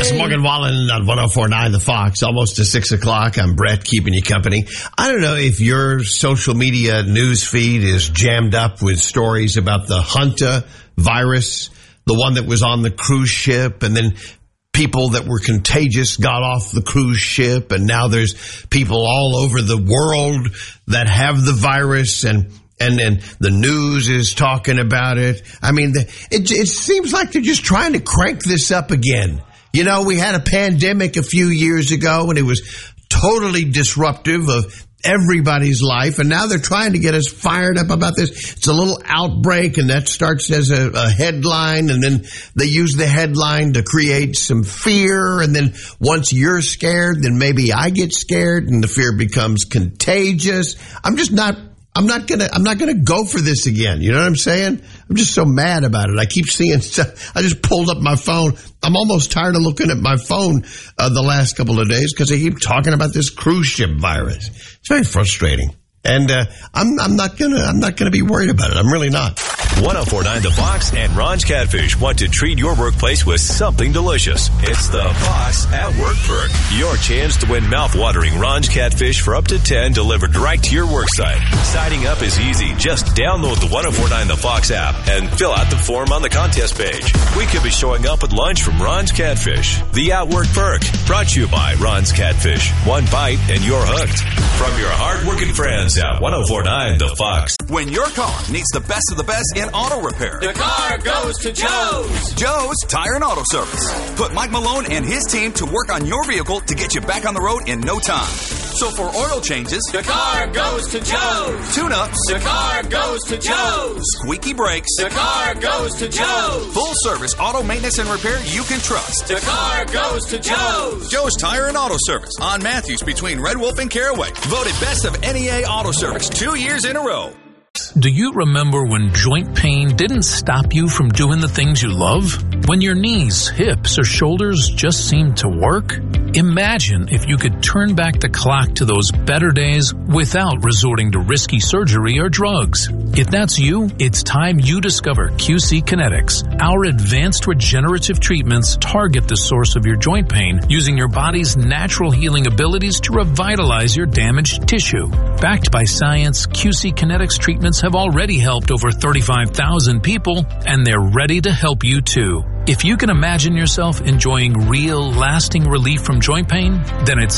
It's Morgan Wallen on 104.9 The Fox, almost to 6 o'clock. I'm Brett, keeping you company. I don't know if your social media news feed is jammed up with stories about the Hanta virus, the one that was on the cruise ship, and then people that were contagious got off the cruise ship, and now there's people all over the world that have the virus, and then the news is talking about it. I mean, it seems like they're just trying to crank this up again. You know, we had a pandemic a few years ago, and it was totally disruptive of everybody's life, and now they're trying to get us fired up about this. It's a little outbreak, and that starts as a headline, and then they use the headline to create some fear, and then once you're scared, then maybe I get scared, and the fear becomes contagious. I'm not gonna go for this again. You know what I'm saying? I'm just so mad about it. I keep seeing stuff. I just pulled up my phone. I'm almost tired of looking at my phone the last couple of days because they keep talking about this cruise ship virus. It's very frustrating. And I'm not gonna be worried about it. I'm really not. 104.9 The Fox and Ron's Catfish want to treat your workplace with something delicious. It's the Fox at Work Perk. Your chance to win mouth-watering Ron's Catfish for up to 10 delivered right to your worksite. Signing up is easy. Just download the 104.9 The Fox app and fill out the form on the contest page. We could be showing up at lunch from Ron's Catfish. The At Work Perk. Brought to you by Ron's Catfish. One bite and you're hooked. From your hard-working friends at 104.9 The Fox. When your car needs the best of the best in auto repair, the car goes to Joe's. Joe's Tire and Auto Service. Put Mike Malone and his team to work on your vehicle to get you back on the road in no time. So for oil changes, the car goes to Joe's. Tune-ups, the car goes to Joe's. Squeaky brakes, the car goes to Joe's. Full service auto maintenance and repair you can trust. The car goes to Joe's. Joe's Tire and Auto Service on Matthews between Red Wolf and Caraway. Voted best of NEA Auto Service 2 years in a row. Do you remember when joint pain didn't stop you from doing the things you love? When your knees, hips, or shoulders just seemed to work? Imagine if you could turn back the clock to those better days without resorting to risky surgery or drugs. If that's you, it's time you discover QC Kinetics. Our advanced regenerative treatments target the source of your joint pain using your body's natural healing abilities to revitalize your damaged tissue. Backed by science, QC Kinetics treatments have already helped over 35,000 people, and they're ready to help you too. If you can imagine yourself enjoying real, lasting relief from joint pain, then it's